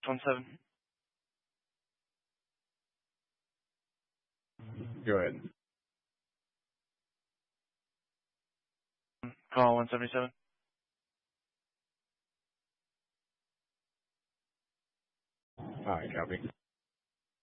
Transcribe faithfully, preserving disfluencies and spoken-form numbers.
One seven. Go ahead. Call one seventy seven. All right, copy.